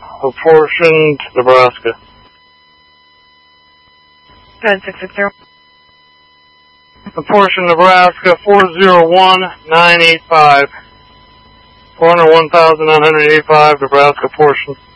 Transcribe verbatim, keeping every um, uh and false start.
Apportioned, Nebraska. Ten six six zero. Apportioned, Nebraska, four zero one nine eight five. four hundred one thousand nine hundred eighty-five, Nebraska portion.